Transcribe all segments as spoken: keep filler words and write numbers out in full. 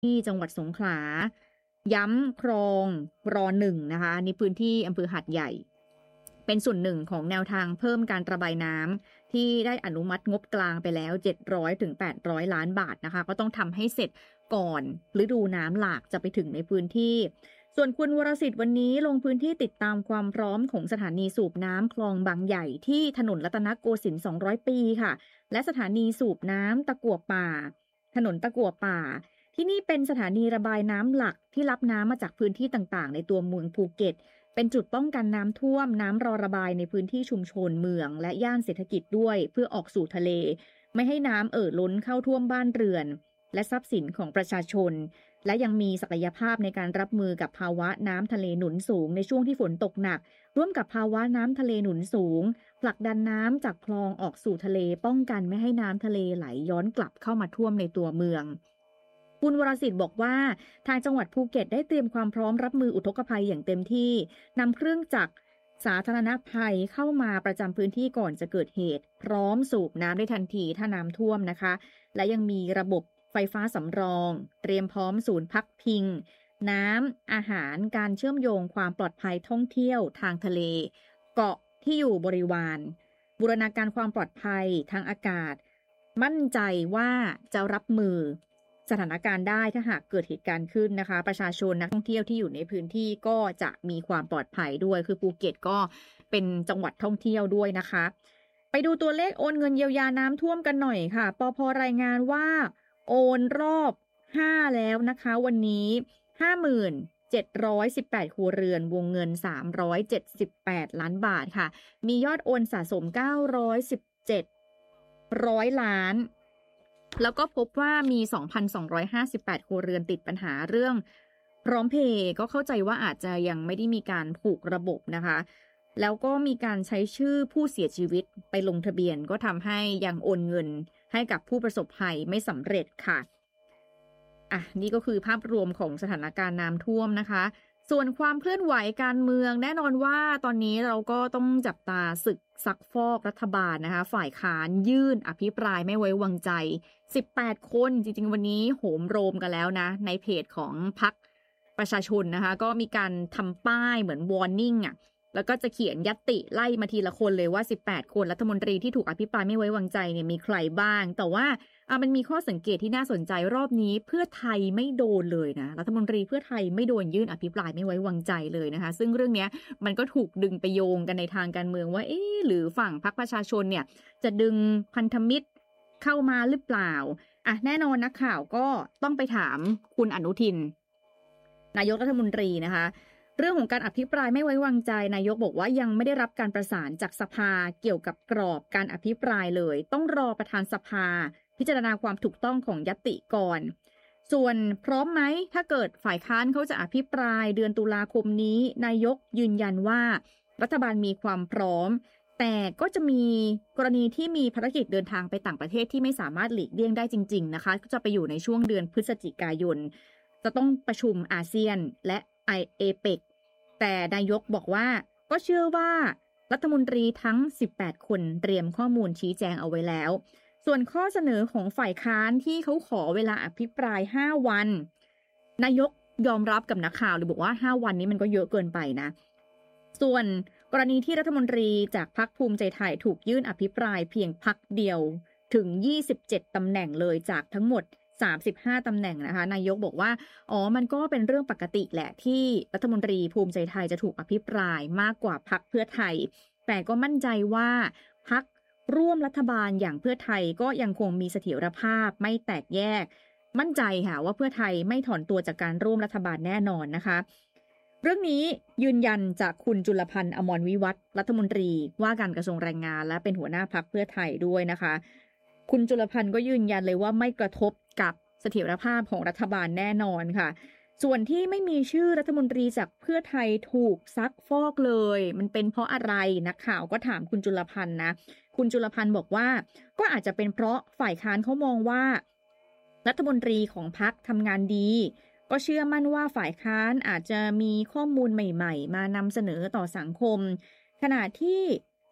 ที่จังหวัดสงขลาย้ำคลองรอหนึ่งนะคะในพื้นที่อำเภอหาดใหญ่เป็นส่วนหนึ่งของแนวทางเพิ่มการระบายน้ำที่ได้อนุมัติงบกลางไปแล้วเจ็ดร้อยถึงแปดร้อยล้านบาทนะคะก็ต้องทำให้เสร็จก่อนฤดูน้ำหลากจะไปถึงในพื้นที่ส่วนคุณวรสิทธิ์วันนี้ลงพื้นที่ติดตามความพร้อมของสถานีสูบน้ำคลองบางใหญ่ที่ถนนรัตนโกสินทร์สองร้อยปีค่ะและสถานีสูบน้ำตะกั่วป่าถนนตะกั่วป่าที่นี่เป็นสถานีระบายน้ำหลักที่รับน้ำมาจากพื้นที่ต่างๆในตัวเมืองภูเก็ตเป็นจุดป้องกันน้ำท่วมน้ำรอระบายในพื้นที่ชุมชนเมืองและย่านเศรษฐกิจด้วยเพื่อออกสู่ทะเลไม่ให้น้ำเอ่อล้นเข้าท่วมบ้านเรือนและทรัพย์สินของประชาชนและยังมีศักยภาพในการรับมือกับภาวะน้ำทะเลหนุนสูงในช่วงที่ฝนตกหนักร่วมกับภาวะน้ำทะเลหนุนสูงผลักดันน้ำจากคลองออกสู่ทะเลป้องกันไม่ให้น้ำทะเลไหลย้อนกลับเข้ามาท่วมในตัวเมืองคุณวรสิทธิ์บอกว่าทางจังหวัดภูเก็ตได้เตรียมความพร้อมรับมืออุทกภัยอย่างเต็มที่นำเครื่องจักรสาธารณภัยเข้ามาประจำพื้นที่ก่อนจะเกิดเหตุพร้อมสูบน้ำได้ทันทีถ้าน้ำท่วมนะคะและยังมีระบบไฟฟ้าสำรองเตรียมพร้อมศูนย์พักพิงน้ำอาหารการเชื่อมโยงความปลอดภัยท่องเที่ยวทางทะเลเกาะที่อยู่บริวารบูรณาการความปลอดภัยทางอากาศมั่นใจว่าจะรับมือสถานการณ์ได้ถ้าหากเกิดเหตุการณ์ขึ้นนะคะประชาชนนักท่องเที่ยวที่อยู่ในพื้นที่ก็จะมีความปลอดภัยด้วยคือภูเก็ตก็เป็นจังหวัดท่องเที่ยวด้วยนะคะไปดูตัวเลขโอนเงินเยียวยาน้ำท่วมกันหน่อยค่ะปภ.รายงานว่าโอนรอบห้าแล้วนะคะวันนี้ ห้าหมื่นเจ็ดร้อยสิบแปด ครัวเรือนวงเงินสามร้อยเจ็ดสิบแปดล้านบาทค่ะมียอดโอนสะสมเก้าร้อยสิบเจ็ด ร้อยล้านแล้วก็พบว่ามี สองพันสองร้อยห้าสิบแปด ครัวเรือนติดปัญหาเรื่องพร้อมเพย์ก็เข้าใจว่าอาจจะยังไม่ได้มีการผูกระบบนะคะแล้วก็มีการใช้ชื่อผู้เสียชีวิตไปลงทะเบียนก็ทำให้ยังโอนเงินให้กับผู้ประสบภัยไม่สำเร็จค่ะอ่ะนี่ก็คือภาพรวมของสถานการณ์น้ำท่วมนะคะส่วนความเคลื่อนไหวการเมืองแน่นอนว่าตอนนี้เราก็ต้องจับตาศึกซักฟอกรัฐบาลนะคะฝ่ายค้านยื่นอภิปรายไม่ไว้วางใจสิบแปดคนจริงๆวันนี้โหมโรงกันแล้วนะในเพจของพรรคประชาชนนะคะก็มีการทำป้ายเหมือน warning อ่ะแล้วก็จะเขียนญัตติไล่มาทีละคนเลยว่าสิบแปดคนรัฐมนตรีที่ถูกอภิปรายไม่ไว้วางใจเนี่ยมีใครบ้างแต่ว่าอ่ะมันมีข้อสังเกตที่น่าสนใจรอบนี้เพื่อไทยไม่โดนเลยนะรัฐมนตรีเพื่อไทยไม่โดนยื่นอภิปรายไม่ไว้วางใจเลยนะคะซึ่งเรื่องนี้มันก็ถูกดึงไปโยงกันในทางการเมืองว่าเอ๊ะหรือฝั่งพรรคประชาชนเนี่ยจะดึงพันธมิตรเข้ามาหรือเปล่าอ่ะแน่นอนนักข่าวก็ต้องไปถามคุณอนุทินนายกรัฐมนตรีนะคะเรื่องของการอภิปรายไม่ไว้วางใจนายกบอกว่ายังไม่ได้รับการประสานจากสภาเกี่ยวกับกรอบการอภิปรายเลยต้องรอประธานสภาพิจารณาความถูกต้องของญัตติก่อนส่วนพร้อมไหมถ้าเกิดฝ่ายค้านเขาจะอภิปรายเดือนตุลาคมนี้นายกยืนยันว่ารัฐบาลมีความพร้อมแต่ก็จะมีกรณีที่มีภารกิจเดินทางไปต่างประเทศที่ไม่สามารถหลีกเลี่ยงได้จริงๆนะคะก็จะไปอยู่ในช่วงเดือนพฤศจิกายนจะต้องประชุมอาเซียนและ ไอ เอ เปค แต่นายกบอกว่าก็เชื่อว่ารัฐมนตรีทั้งสิบแปดคนเตรียมข้อมูลชี้แจงเอาไว้แล้วส่วนข้อเสนอของฝ่ายค้านที่เขาขอเวลาอภิปรายห้าวันนายกยอมรับกับนักข่าวหรือบอกว่าห้าวันนี้มันก็เยอะเกินไปนะส่วนกรณีที่รัฐมนตรีจากพรรคภูมิใจไทยถูกยื่นอภิปรายเพียงพรรคเดียวถึงยี่สิบเจ็ดตำแหน่งเลยจากทั้งหมดสามสิบห้าตำแหน่งนะคะนายกบอกว่าอ๋อมันก็เป็นเรื่องปกติแหละที่รัฐมนตรีภูมิใจไทยจะถูกอภิปรายมากกว่าพรรคเพื่อไทยแต่ก็มั่นใจว่าพรรคร่วมรัฐบาลอย่างเพื่อไทยก็ยังคงมีเสถียรภาพไม่แตกแยกมั่นใจค่ะว่าเพื่อไทยไม่ถอนตัวจากการร่วมรัฐบาลแน่นอนนะคะเรื่องนี้ยืนยันจากคุณจุลพันธ์อมรวิวัฒน์รัฐมนตรีว่าการกระทรวงแรงงานและเป็นหัวหน้าพรรคเพื่อไทยด้วยนะคะคุณจุลพันธ์ก็ยืนยันเลยว่าไม่กระทบกับเสถียรภาพของรัฐบาลแน่นอนค่ะส่วนที่ไม่มีชื่อรัฐมนตรีจากเพื่อไทยถูกซักฟอกเลยมันเป็นเพราะอะไรนักข่าวก็ถามคุณจุลพันธ์นะคุณจุลพันธ์บอกว่าก็อาจจะเป็นเพราะฝ่ายค้านเขามองว่ารัฐมนตรีของพรรคทำงานดีก็เชื่อมั่นว่าฝ่ายค้านอาจจะมีข้อมูลใหม่ๆมานำเสนอต่อสังคมขณะที่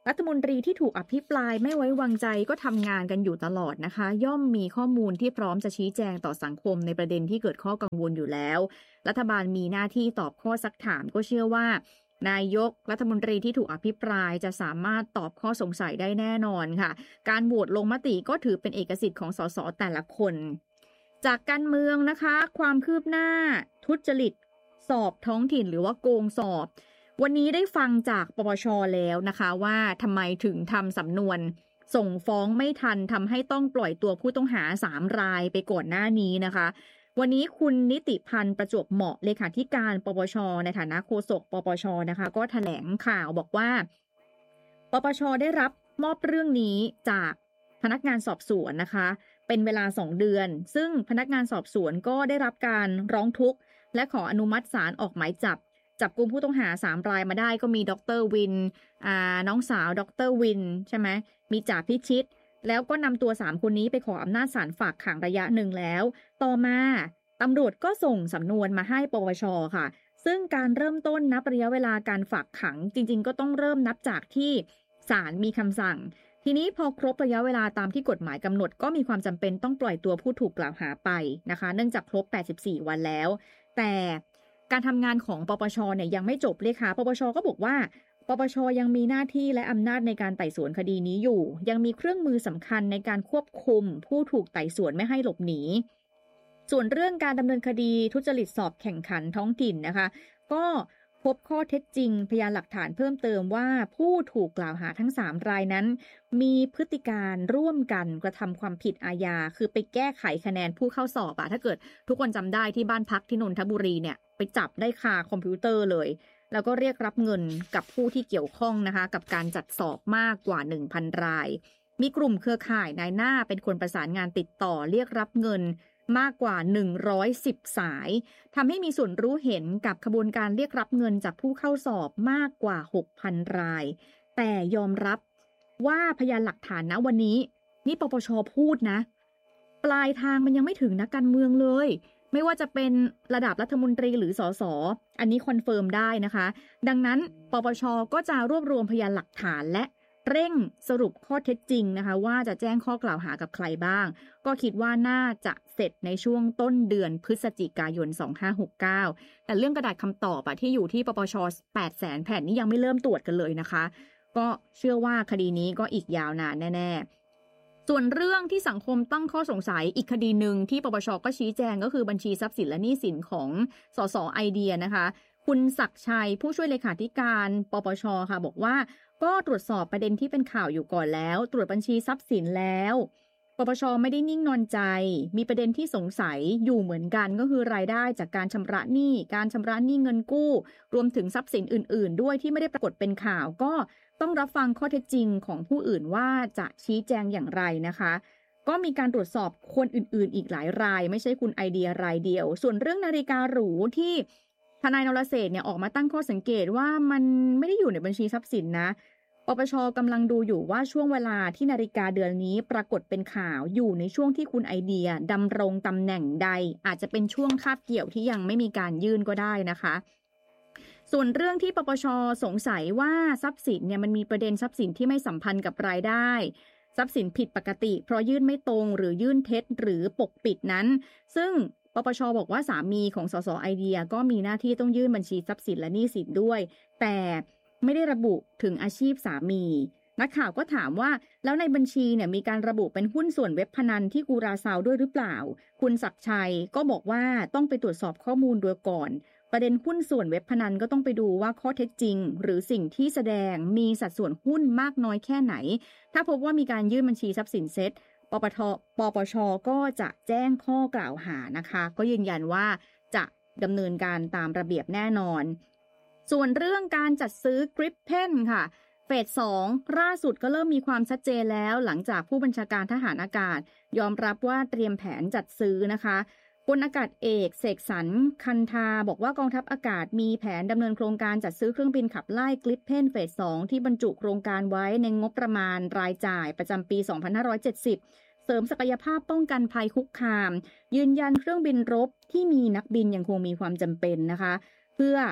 รัฐมนตรีที่ถูกอภิปรายไม่ไว้วางใจก็ทำงานกันอยู่ตลอดนะคะย่อมมีข้อมูลที่พร้อมจะชี้แจงต่อสังคมในประเด็นที่เกิดข้อกังวลอยู่แล้วรัฐบาลมีหน้าที่ตอบข้อซักถามก็เชื่อว่านายกรัฐมนตรีที่ถูกอภิปรายจะสามารถตอบข้อสงสัยได้แน่นอนค่ะการโหวตลงมติก็ถือเป็นเอกสิทธิ์ของสสแต่ละคนจากการเมืองนะคะความคืบหน้าทุจริตสอบท้องถิ่นหรือว่าโกงสอบวันนี้ได้ฟังจากปปช.แล้วนะคะว่าทำไมถึงทำสำนวนส่งฟ้องไม่ทันทำให้ต้องปล่อยตัวผู้ต้องหาสามรายไปก่อนหน้านี้นะคะวันนี้คุณนิติพันธ์ประจวบเหมาะเลขาธิการปปช.ในฐานะโฆษกปปช.นะคะก็แถลงข่าวบอกว่าปปช.ได้รับมอบเรื่องนี้จากพนักงานสอบสวนนะคะเป็นเวลาสองเดือนซึ่งพนักงานสอบสวนก็ได้รับการร้องทุกข์และขออนุมัติศาลออกหมายจับจับกุมผู้ต้องหาสามรายมาได้ก็มีดร.วินอ่าน้องสาวดร.วินใช่ไหมมีจ่าพิชิตแล้วก็นำตัวสามคนนี้ไปขออำนาจศาลฝากขังระยะหนึ่งแล้วต่อมาตำรวจก็ส่งสำนวนมาให้ปปช.ค่ะซึ่งการเริ่มต้นนับระยะเวลาการฝากขังจริงๆก็ต้องเริ่มนับจากที่ศาลมีคำสั่งทีนี้พอครบระยะเวลาตามที่กฎหมายกำหนดก็มีความจำเป็นต้องปล่อยตัวผู้ถูกกล่าวหาไปนะคะเนื่องจากครบแปดสิบสี่วันแล้วแต่การทำงานของปปช.เนี่ยยังไม่จบเลยค่ะปปช.ก็บอกว่าปปช.ยังมีหน้าที่และอำนาจในการไต่สวนคดีนี้อยู่ยังมีเครื่องมือสำคัญในการควบคุมผู้ถูกไต่สวนไม่ให้หลบหนีส่วนเรื่องการดำเนินคดีทุจริตสอบแข่งขันท้องถิ่นนะคะก็พบข้อเท็จจริงพยานหลักฐานเพิ่มเติมว่าผู้ถูกกล่าวหาทั้งสามรายนั้นมีพฤติการร่วมกันกระทำความผิดอาญาคือไปแก้ไขคะแนนผู้เข้าสอบอะถ้าเกิดทุกคนจำได้ที่บ้านพักที่นนทบุรีเนี่ยไปจับได้คาคอมพิวเตอร์เลยแล้วก็เรียกรับเงินกับผู้ที่เกี่ยวข้องนะคะกับการจัดสอบมากกว่า หนึ่งพัน รายมีกลุ่มเครือข่ายนายหน้าเป็นคนประสานงานติดต่อเรียกรับเงินมากกว่าหนึ่งร้อยสิบสายทำให้มีส่วนรู้เห็นกับขบวนการเรียกรับเงินจากผู้เข้าสอบมากกว่า หกพัน รายแต่ยอมรับว่าพยานหลักฐานณวันนี้นี่ปปช.พูดนะปลายทางมันยังไม่ถึงนักการเมืองเลยไม่ว่าจะเป็นระดับรัฐมนตรีหรือสสอันนี้คอนเฟิร์มได้นะคะดังนั้นปปช.ก็จะรวบรวมพยานหลักฐานและเร่งสรุปข้อเท็จจริงนะคะว่าจะแจ้งข้อกล่าวหากับใครบ้างก็คิดว่าน่าจะเสร็จในช่วงต้นเดือนพฤศจิกายนสองพันห้าร้อยหกสิบเก้าแต่เรื่องกระดาษคำตอบอะที่อยู่ที่ปปช แปดแสนแผ่นนี้ยังไม่เริ่มตรวจกันเลยนะคะก็เชื่อว่าคดีนี้ก็อีกยาวนานแน่ๆส่วนเรื่องที่สังคมตั้งข้อสงสัยอีกคดีหนึ่งที่ปปชก็ชี้แจงก็คือบัญชีทรัพย์สินและหนี้สินของสสไอเดียนะคะคุณศักดิ์ชัยผู้ช่วยเลขาธิการปปชค่ะบอกว่าก็ตรวจสอบประเด็นที่เป็นข่าวอยู่ก่อนแล้วตรวจบัญชีทรัพย์สินแล้วปปชไม่ได้นิ่งนอนใจมีประเด็นที่สงสัยอยู่เหมือนกันก็คือรายได้จากการชำระหนี้การชำระหนี้เงินกู้รวมถึงทรัพย์สินอื่นๆด้วยที่ไม่ได้ปรากฏเป็นข่าวก็ต้องรับฟังข้อเท็จจริงของผู้อื่นว่าจะชี้แจงอย่างไรนะคะก็มีการตรวจสอบคนอื่นๆอีกหลายรายไม่ใช่คุณไอเดียรายเดียวส่วนเรื่องนาฬิกาหรูที่ทนายนรเศรษฐ์เนี่ยออกมาตั้งข้อสังเกตว่ามันไม่ได้อยู่ในบัญชีทรัพย์สินนะปปช.กำลังดูอยู่ว่าช่วงเวลาที่นาฬิกาเดือนนี้ปรากฏเป็นข่าวอยู่ในช่วงที่คุณไอเดียดำรงตำแหน่งใดอาจจะเป็นช่วงคาบเกี่ยวที่ยังไม่มีการยื่นก็ได้นะคะส่วนเรื่องที่ปปช.สงสัยว่าทรัพย์สินเนี่ยมันมีประเด็นทรัพย์สินที่ไม่สัมพันธ์กับรายได้ทรัพย์สินผิดปกติเพราะยื่นไม่ตรงหรือยื่นเท็จหรือปกปิดนั้นซึ่งปปช.บอกว่าสามีของสสไอเดียก็มีหน้าที่ต้องยื่นบัญชีทรัพย์สินและหนี้สินด้วยแต่ไม่ได้ระบุถึงอาชีพสามีนักข่าวก็ถามว่าแล้วในบัญชีเนี่ยมีการระบุเป็นหุ้นส่วนเว็บพนันที่กูราซาวด้วยหรือเปล่าคุณศักดิ์ชัยก็บอกว่าต้องไปตรวจสอบข้อมูลโดยก่อนประเด็นหุ้นส่วนเว็บพนันก็ต้องไปดูว่าข้อเท็จจริงหรือสิ่งที่แสดงมีสัดส่วนหุ้นมากน้อยแค่ไหนถ้าพบว่ามีการยื่นบัญชีทรัพย์สินเซ็ตปปทปปชก็จะแจ้งข้อกล่าวหานะคะก็ยืนยันว่าจะดำเนินการตามระเบียบแน่นอนส่วนเรื่องการจัดซื้อกริปเพนค่ะเฟสสองล่าสุดก็เริ่มมีความชัดเจนแล้วหลังจากผู้บัญชาการทหารอากาศยอมรับว่าเตรียมแผนจัดซื้อนะคะพลอากาศเอกเสกสรรคันธาบอกว่ากองทัพอากาศมีแผนดำเนินโครงการจัดซื้อเครื่องบินขับไล่กริปเพนเฟสสองที่บรรจุโครงการไว้ในงบประมาณรายจ่ายประจำปีสองพันห้าร้อยเจ็ดสิบเสริมศักยภาพป้องกันภัยคุกคามยืนยันเครื่องบินรบที่มีนักบินยังคงมีความจำเป็นนะคะเพื่อ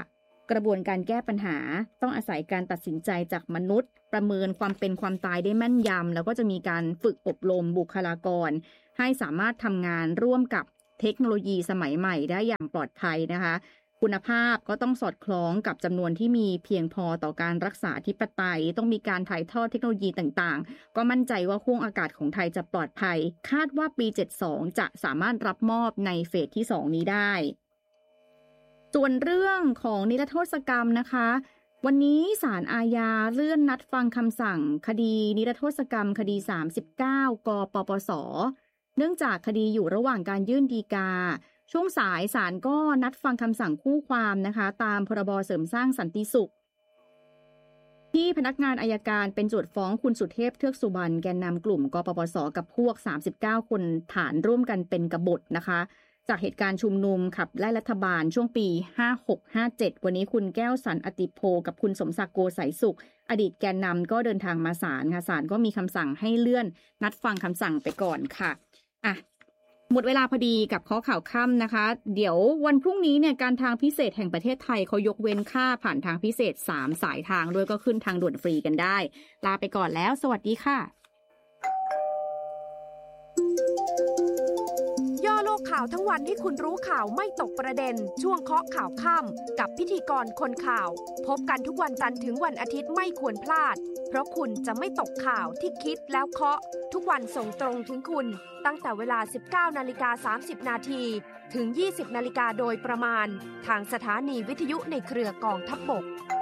กระบวนการแก้ปัญหาต้องอาศัยการตัดสินใจจากมนุษย์ประเมินความเป็นความตายได้แม่นยำแล้วก็จะมีการฝึกอบรมบุคลากรให้สามารถทำงานร่วมกับเทคโนโลยีสมัยใหม่ได้อย่างปลอดภัยนะคะคุณภาพก็ต้องสอดคล้องกับจำนวนที่มีเพียงพอต่อการรักษาอธิปไตยต้องมีการถ่ายทอดเทคโนโลยีต่างๆก็มั่นใจว่าห้วงอากาศของไทยจะปลอดภัยคาดว่าปีเจ็ดสิบสองจะสามารถรับมอบในเฟสที่สองนี้ได้ส่วนเรื่องของนิรโทษกรรมนะคะวันนี้ศาลอาญาเลื่อนนัดฟังคำสั่งคดีนิรโทษกรรมคดีสามสิบเก้ากปปสเนื่องจากคดีอยู่ระหว่างการยื่นฎีกาช่วงสายศาลก็นัดฟังคำสั่งคู่ความนะคะตามพรบเสริมสร้างสันติสุขที่พนักงานอัยการเป็นโจทก์ฟ้องคุณสุเทพเทือกสุบรรณแกนนำกลุ่มกปปสกับพวกสามสิบเก้าคนฐานร่วมกันเป็นกบฏนะคะจากเหตุการณ์ชุมนุมขับไล่รัฐบาลช่วงปีห้าหก ห้าเจ็ดวันนี้คุณแก้วสันอติโพกับคุณสมศักดิ์โกสายสุขอดีตแกนนำก็เดินทางมาศาลค่ะศาลก็มีคำสั่งให้เลื่อนนัดฟังคำสั่งไปก่อนค่ะอ่ะหมดเวลาพอดีกับข้อข่าวค่ำนะคะเดี๋ยววันพรุ่งนี้เนี่ยการทางพิเศษแห่งประเทศไทยเขายกเว้นค่าผ่านทางพิเศษสามสายทางด้วยก็ขึ้นทางด่วนฟรีกันได้ลาไปก่อนแล้วสวัสดีค่ะย่อโลกข่าวทั้งวันให้คุณรู้ข่าวไม่ตกประเด็นช่วงเคาะข่าวค่ำกับพิธีกรคนข่าวพบกันทุกวันจันทร์ถึงวันอาทิตย์ไม่ควรพลาดเพราะคุณจะไม่ตกข่าวที่คิดแล้วเคาะทุกวันส่งตรงถึงคุณตั้งแต่เวลา สิบเก้านาฬิกาสามสิบนาทีถึง ยี่สิบนาฬิกาโดยประมาณทางสถานีวิทยุในเครือกองทัพบก